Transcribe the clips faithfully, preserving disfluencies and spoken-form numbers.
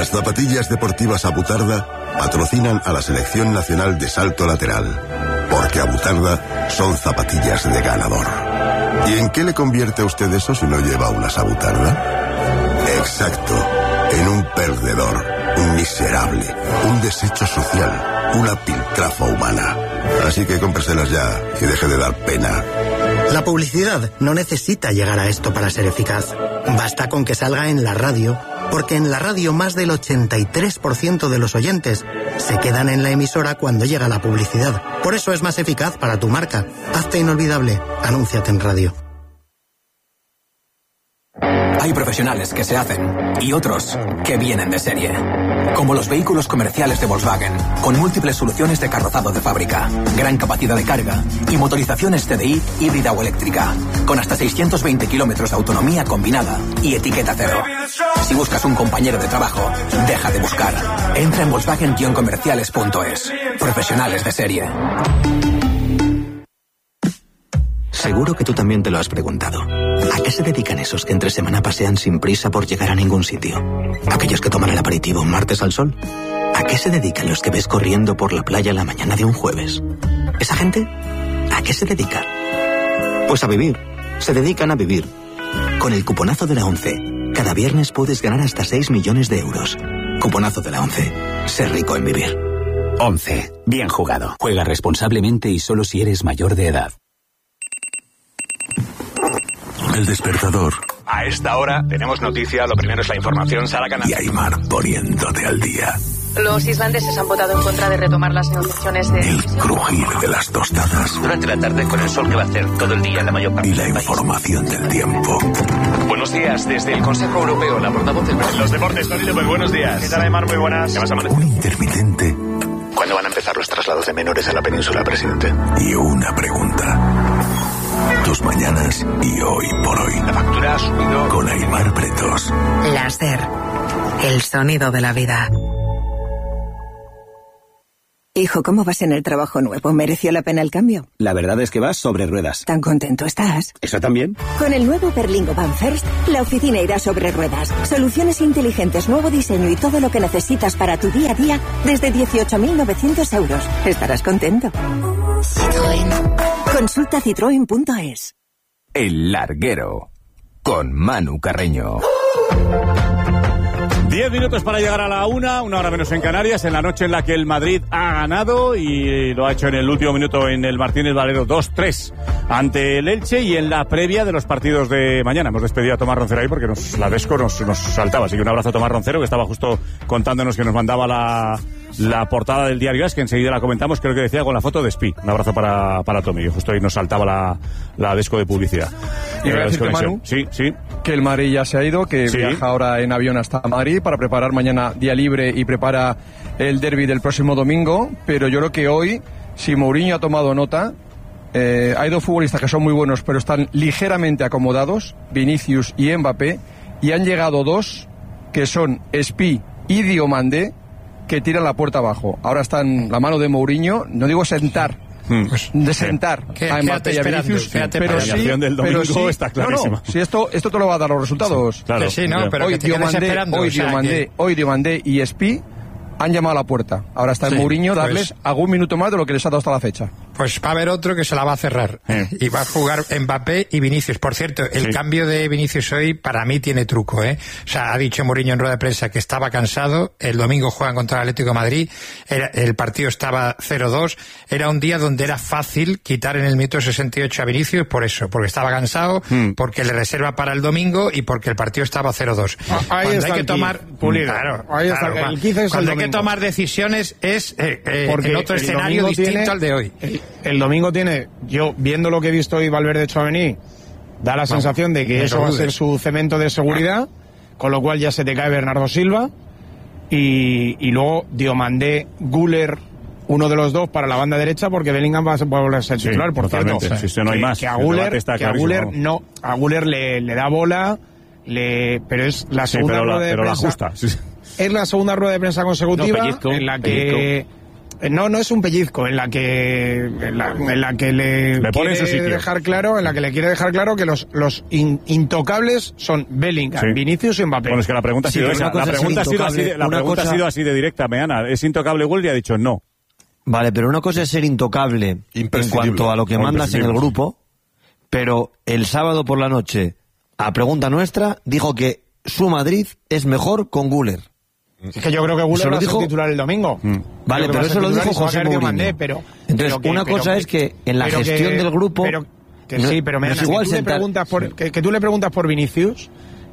Las zapatillas deportivas Abutarda patrocinan a la Selección Nacional de Salto Lateral, porque Abutarda son zapatillas de ganador. ¿Y en qué le convierte a usted eso si no lleva unas Abutarda? Exacto, en un perdedor, un miserable, un desecho social, una piltrafa humana. Así que cómpreselas ya y deje de dar pena. La publicidad no necesita llegar a esto para ser eficaz. Basta con que salga en la radio, porque en la radio más del ochenta y tres por ciento de los oyentes se quedan en la emisora cuando llega la publicidad. Por eso es más eficaz para tu marca. Hazte inolvidable. Anúnciate en radio. Hay profesionales que se hacen y otros que vienen de serie. Como los vehículos comerciales de Volkswagen, con múltiples soluciones de carrozado de fábrica, gran capacidad de carga y motorizaciones T D I híbrida o eléctrica, con hasta seiscientos veinte kilómetros de autonomía combinada y etiqueta cero. Si buscas un compañero de trabajo, deja de buscar. Entra en Volkswagen comerciales punto es. Profesionales de serie. Seguro que tú también te lo has preguntado. ¿A qué se dedican esos que entre semana pasean sin prisa por llegar a ningún sitio? ¿Aquellos que toman el aperitivo un martes al sol? ¿A qué se dedican los que ves corriendo por la playa la mañana de un jueves? ¿Esa gente? ¿A qué se dedica? Pues a vivir. Se dedican a vivir. Con el cuponazo de la ONCE, cada viernes puedes ganar hasta seis millones de euros. Cuponazo de la ONCE. Ser rico en vivir. ONCE. Bien jugado. Juega responsablemente y solo si eres mayor de edad. El despertador. A esta hora tenemos noticia, lo primero es la información, Sara Canal. Y Aymar poniéndote al día. Los islandeses han votado en contra de retomar las negociaciones de... El crujir de las tostadas. Durante la tarde con el sol que va a hacer todo el día en la mayor parte y la del país. Información del tiempo. Buenos días, desde el Consejo Europeo, la portavoz del... Los deportes, Tony López, buenos días. ¿Qué tal, Aymar? Muy buenas. ¿Qué vas a Un intermitente. ¿Cuándo van a empezar los traslados de menores a la península, presidente? Y una pregunta. Tus mañanas y hoy por hoy. La factura ha subido. Con Aymar Pretos. Láser. El sonido de la vida. Hijo, ¿cómo vas en el trabajo nuevo? ¿Mereció la pena el cambio? La verdad es que vas sobre ruedas. ¿Tan contento estás? ¿Eso también? Con el nuevo Berlingo Van First, la oficina irá sobre ruedas. Soluciones inteligentes, nuevo diseño y todo lo que necesitas para tu día a día desde dieciocho mil novecientos euros. Estarás contento. Citroën. Consulta citroen punto es. El Larguero, con Manu Carreño. Diez minutos para llegar a la una, una hora menos en Canarias, en la noche en la que el Madrid ha ganado y lo ha hecho en el último minuto en el Martínez Valero dos tres ante el Elche y en la previa de los partidos de mañana. Hemos despedido a Tomás Roncero ahí porque nos, la Desco nos, nos saltaba, así que un abrazo a Tomás Roncero que estaba justo contándonos que nos mandaba la, la portada del diario As, que enseguida la comentamos, creo que decía con la foto de Spi. Un abrazo para, para Tommy, que justo ahí nos saltaba la, la Desco de publicidad. Y voy a decirte, Manu, sí, sí. que el Madrid ya se ha ido, que sí. Viaja ahora en avión hasta Madrid para preparar mañana día libre y prepara el derbi del próximo domingo, pero yo creo que hoy, si Mourinho ha tomado nota, eh, hay dos futbolistas que son muy buenos pero están ligeramente acomodados, Vinicius y Mbappé, y han llegado dos que son Spi y Diomandé, que tiran la puerta abajo. Ahora están la mano de Mourinho, no digo sentar, pues, de sentar ¿Qué, a Mbappé y a Vinicius, pero sí, del domingo pero sí, está clarísima. No, no, si esto, esto te lo va a dar los resultados. Sí, claro, sí, no, pero hoy que te quedes esperando. Hoy o sea, Diomandé, que... hoy Diomandé y Spi han llamado a la puerta. Ahora está en sí, Mourinho darles pues, algún minuto más de lo que les ha dado hasta la fecha. Pues va a haber otro que se la va a cerrar. Eh. Y va a jugar Mbappé y Vinicius. Por cierto, el sí. cambio de Vinicius hoy para mí tiene truco, ¿eh? O sea, ha dicho Mourinho en rueda de prensa que estaba cansado. El domingo juegan contra el Atlético de Madrid. Era, el partido estaba cero dos. Era un día donde era fácil quitar en el minuto sesenta y ocho a Vinicius por eso. Porque estaba cansado, mm. porque le reserva para el domingo y porque el partido estaba cero dos. Ah, cuando hay que tomar... Pulido. Claro, ahí claro, está, el quince es cuando el hay que tomar decisiones es eh, eh, porque en otro escenario distinto tiene, al de hoy. El, el domingo tiene, yo viendo lo que he visto hoy Valverde Tchouaméni, da la Vamos, sensación de que eso va a ser su cemento de seguridad, con lo cual ya se te cae Bernardo Silva y, y luego Diomandé, Güler, uno de los dos para la banda derecha, porque Bellingham va a volver a ser sí, titular, por cierto. Si sí, no hay que, más. Que a Güler, que a Güler no, a Güler le, le da bola, le, pero es la segunda sí, pero rueda la, de pero prensa. La justa. Sí. Es la segunda rueda de prensa consecutiva no, pellizco, en la que pellizco. no, no es un pellizco, en la que en la, en la que le, le pone quiere dejar claro, en la que le quiere dejar claro que los los in, intocables son Bellingham, sí. Vinicius y Mbappé. Bueno, es que la pregunta ha sido sí, esa. La pregunta ha sido así, de, la pregunta cosa... ha sido así de directa, Meana. ¿Es intocable Google? Y ha dicho no. Vale, pero una cosa es ser intocable en cuanto a lo que mandas en el grupo, pero el sábado por la noche, a pregunta nuestra, dijo que su Madrid es mejor con Güler. Es que yo creo que Güler va a ser titular el domingo. Mm. Vale, pero eso lo dijo José Mourinho. Mandé, pero, Entonces, pero una que, cosa pero, es que en la gestión que, del grupo... Pero, que no, sí, pero me no es igual que, tú sentar... le preguntas por, que, que tú le preguntas por Vinicius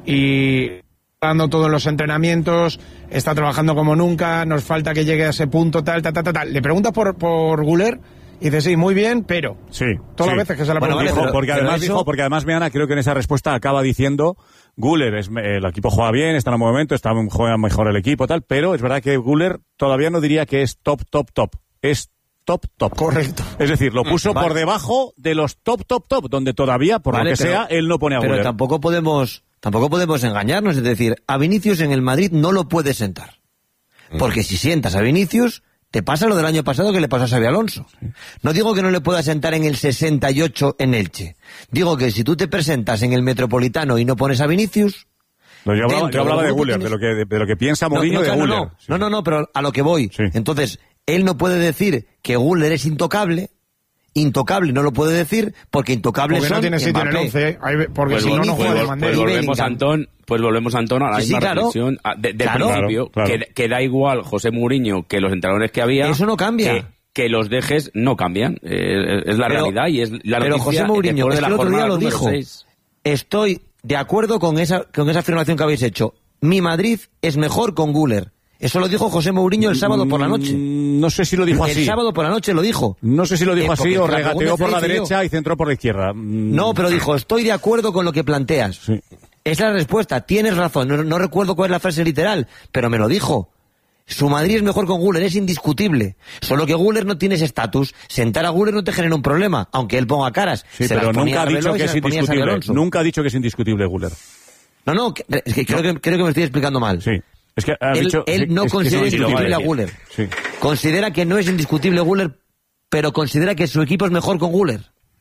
y dando todos los entrenamientos, está trabajando como nunca, nos falta que llegue a ese punto, tal, tal, tal, tal. tal. Le preguntas por, por Güler y dice, sí, muy bien, pero... Sí. Todas sí. las veces que se la bueno, pregunta. Vale, porque, además eso... dijo, porque además, Meana, creo que en esa respuesta acaba diciendo, Güler, es, el equipo juega bien, está en un buen momento, está, juega mejor el equipo, tal, pero es verdad que Güler todavía no diría que es top, top, top. Es top, top. Correcto. Es decir, lo puso vale. por debajo de los top, top, top, donde todavía, por vale, lo que pero, sea, él no pone a Güler. Pero tampoco podemos, tampoco podemos engañarnos, es decir, a Vinicius en el Madrid no lo puedes sentar. Porque mm. si sientas a Vinicius... Te pasa lo del año pasado que le pasó a Xabi Alonso. No digo que no le puedas sentar en el sesenta y ocho en Elche. Digo que si tú te presentas en el Metropolitano y no pones a Vinicius... No, yo hablaba, yo hablaba de Güler, tienes... de, lo que, de, de lo que piensa Mourinho no, no, de Güler. No, sí. no, no, no, pero a lo que voy. Sí. Entonces, él no puede decir que Güler es intocable... Intocable no lo puede decir porque intocable porque son no tiene sitio en el once, porque pues si no no juega de pues volvemos a Antón, pues volvemos a Antón a la sí, misma sí, claro. reflexión de, del claro, principio, claro, claro. Que, que da igual José Mourinho que los entrenadores que había. Eso no cambia. Que, que los dejes no cambian, eh, es la pero, realidad y es la Pero José Mourinho, es que el otro día lo dijo. seis. Estoy de acuerdo con esa con esa afirmación que habéis hecho. Mi Madrid es mejor con Güler. Eso lo dijo José Mourinho el sábado por la noche. No sé si lo dijo así. El sábado por la noche lo dijo. No sé si lo dijo eh, así o regateó por la derecha yo. y centró por la izquierda. No, pero dijo, estoy de acuerdo con lo que planteas. Sí. Es la respuesta, tienes razón. No, no recuerdo cuál es la frase literal, pero me lo dijo. Su Madrid es mejor con Güler, es indiscutible. Solo que Güler no tiene ese estatus. Sentar a Güler no te genera un problema, aunque él ponga caras. Sí, se pero nunca ha dicho que es indiscutible. Nunca ha dicho que es indiscutible Güler. No, no, que, que, creo, que, creo que me estoy explicando mal. Sí. Es que ha él dicho, él no es, considera es indiscutible a Güler. Sí. Considera que no es indiscutible Güler, pero considera que su equipo es mejor con Güler.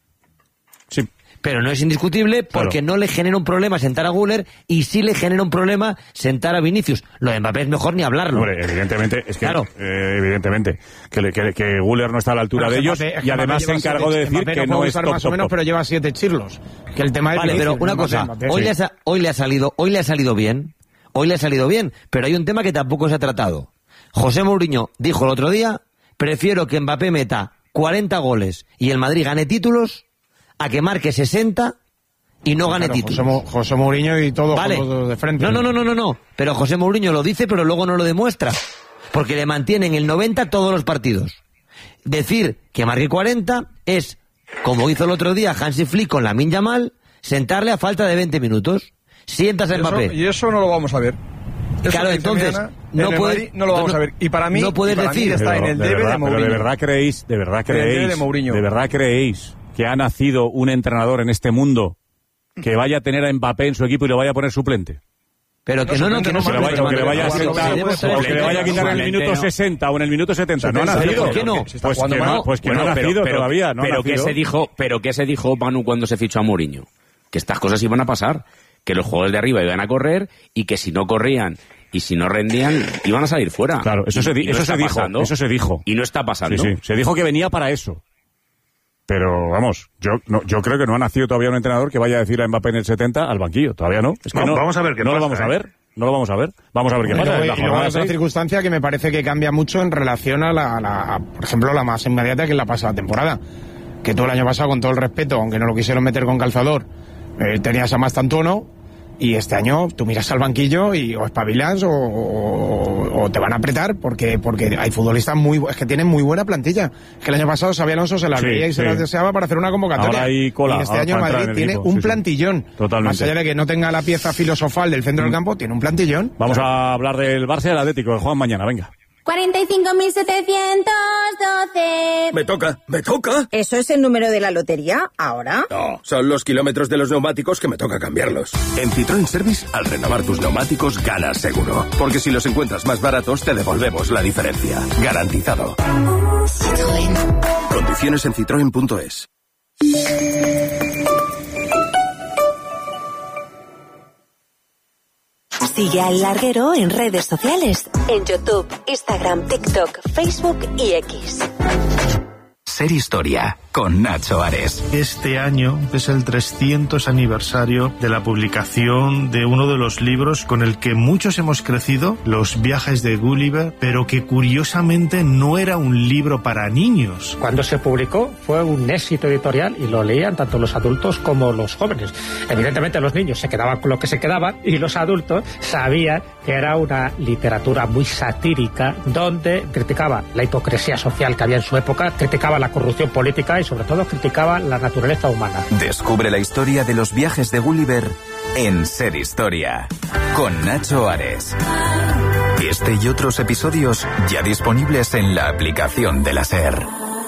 Sí. Pero no es indiscutible porque claro. no le genera un problema sentar a Güler y sí le genera un problema sentar a Vinicius. Lo de Mbappé es mejor ni hablarlo. Hombre, evidentemente, es que, claro. eh, evidentemente, que, que, que Güler no está a la altura pero de ellos Mbappé, y además se encargó de decir Mbappé que no, no es top, más top, o menos, top. Pero lleva siete chirlos. Que el tema vale, es pero una Mbappé, cosa, Mbappé, hoy, sí. le ha, hoy le ha salido, hoy le ha salido bien. Hoy le ha salido bien, pero hay un tema que tampoco se ha tratado. José Mourinho dijo el otro día, prefiero que Mbappé meta cuarenta goles y el Madrid gane títulos a que marque sesenta y no gane claro, títulos. José, José Mourinho y todos vale. de frente. No, no, no, no, no, no. Pero José Mourinho lo dice, pero luego no lo demuestra. Porque le mantienen el noventa todos los partidos. Decir que marque cuarenta es, como hizo el otro día Hansi Flick con Lamine Yamal, sentarle a falta de veinte minutos. Sientas a Mbappé. Y eso, y eso no lo vamos a ver. Eso claro, entonces Miana, no puedes, no lo vamos no, a ver. Y para mí no puedes para decir mí está pero, en el de debe verdad, de Mourinho. Pero de verdad creéis, de verdad creéis, de, Mourinho. de verdad creéis que ha nacido un entrenador en este mundo que vaya a tener a Mbappé en su equipo y lo vaya a poner suplente. Pero que no, no, que no se le vaya, que le vaya a sentar, o que le vaya a quitar en el minuto sesenta o en el minuto setenta. No ha nacido. ¿Por qué no? Pues que no, pues que no ha nacido todavía. Pero qué se dijo, pero qué se dijo Manu cuando se fichó a Mourinho, que estas cosas iban a pasar, que los jugadores de arriba iban a correr y que si no corrían y si no rendían iban a salir fuera. Claro, eso se, di- no eso se dijo, pasando, eso se dijo. Y no está pasando. Sí, sí, se dijo que venía para eso. Pero vamos, yo no, yo creo que no ha nacido todavía un entrenador que vaya a decir a Mbappé en el setenta al banquillo, todavía no. Es que no, no vamos a ver qué no pasa, lo vamos ¿eh? a ver. No lo vamos a ver. Vamos a ver qué pasa. Y luego, y luego es una circunstancia que me parece que cambia mucho en relación a la, a la, a, por ejemplo, la más inmediata que es la pasada temporada. Que todo el año pasado, con todo el respeto, aunque no lo quisieron meter con calzador, eh, tenías a Mastantuono, y este año tú miras al banquillo y o espabilas o, o, o te van a apretar porque porque hay futbolistas muy es que tienen muy buena plantilla. Es que el año pasado Xabi Alonso se las sí, veía y sí. se las deseaba para hacer una convocatoria. Hay cola, y este año Madrid tiene equipo. un sí, plantillón. Sí. Totalmente. Más allá de que no tenga la pieza filosofal del centro mm. del campo, tiene un plantillón. Vamos a hablar del Barça y del Atlético, que juegan mañana, venga. cuarenta y cinco mil setecientos doce. Me toca, me toca. ¿Eso es el número de la lotería ahora? No, son los kilómetros de los neumáticos que me toca cambiarlos. En Citroën Service, al renovar tus neumáticos, ganas seguro. Porque si los encuentras más baratos, te devolvemos la diferencia. Garantizado. Citroën. Condiciones en citroen punto es. Sigue al Larguero en redes sociales, en YouTube, Instagram, TikTok, Facebook y X. Ser Historia, con Nacho Ares. Este año es el trescientos aniversario de la publicación de uno de los libros con el que muchos hemos crecido, Los viajes de Gulliver, pero que curiosamente no era un libro para niños. Cuando se publicó fue un éxito editorial y lo leían tanto los adultos como los jóvenes. Evidentemente los niños se quedaban con lo que se quedaban y los adultos sabían que era una literatura muy satírica donde criticaba la hipocresía social que había en su época, criticaba la corrupción política y sobre todo criticaba la naturaleza humana. Descubre la historia de los viajes de Gulliver en Ser Historia, con Nacho Ares. Este y otros episodios ya disponibles en la aplicación de la SER.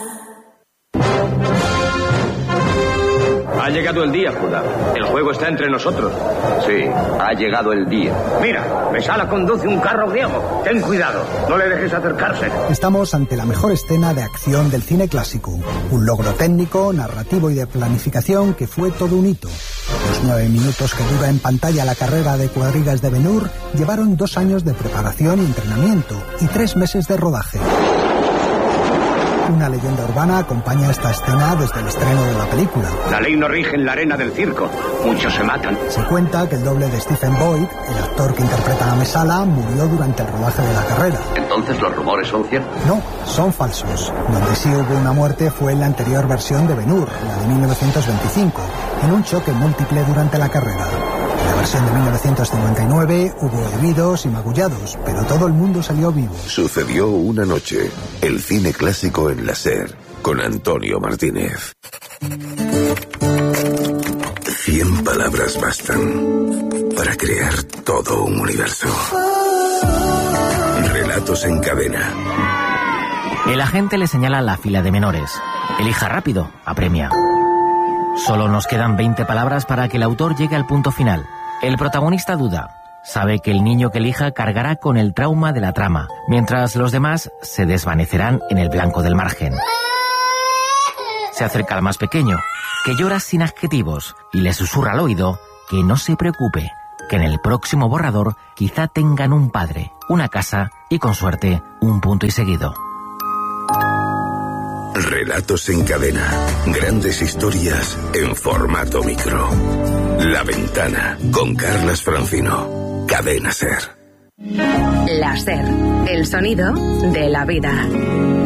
Ha llegado el día, Judá. El juego está entre nosotros. Sí, ha llegado el día. Mira, Mesala conduce un carro griego. Ten cuidado, no le dejes acercarse. Estamos ante la mejor escena de acción del cine clásico. Un logro técnico, narrativo y de planificación que fue todo un hito. Los nueve minutos que dura en pantalla la carrera de cuadrigas de Ben-Hur llevaron dos años de preparación y entrenamiento y tres meses de rodaje. Una leyenda urbana acompaña esta escena desde el estreno de la película. La ley no rige en la arena del circo. Muchos se matan. Se cuenta que el doble de Stephen Boyd, el actor que interpreta a Mesala, murió durante el rodaje de la carrera. ¿Entonces los rumores son ciertos? No, son falsos. Donde sí hubo una muerte fue en la anterior versión de Ben-Hur, la de mil novecientos veinticinco, en un choque múltiple durante la carrera. En la versión de mil novecientos cincuenta y nueve hubo heridos y magullados, pero todo el mundo salió vivo. Sucedió una noche. El cine clásico en la SER, con Antonio Martínez. Cien palabras bastan para crear todo un universo. Relatos en cadena. El agente le señala la fila de menores. Elija rápido, apremia. Solo nos quedan veinte palabras para que el autor llegue al punto final. El protagonista duda. Sabe que el niño que elija cargará con el trauma de la trama, mientras los demás se desvanecerán en el blanco del margen. Se acerca al más pequeño, que llora sin adjetivos, y le susurra al oído que no se preocupe, que en el próximo borrador quizá tengan un padre, una casa y, con suerte, un punto y seguido. Relatos en cadena. Grandes historias en formato micro. La Ventana, con Carlas Francino. Cadena SER. La SER, el sonido de la vida.